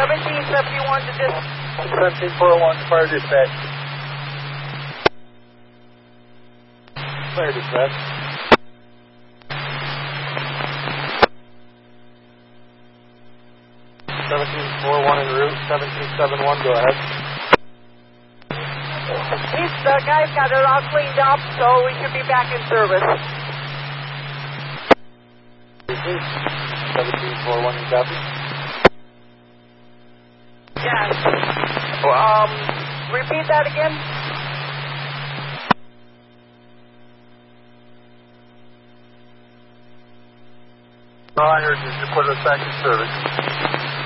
1771 to dis... 17401 fire dispatch. Fire dispatch. 1741 en route. 1771, go ahead. The guys got it all cleaned up, so we should be back in service. 1741 in copy. Yes. Repeat that again? I heard you put us back in service.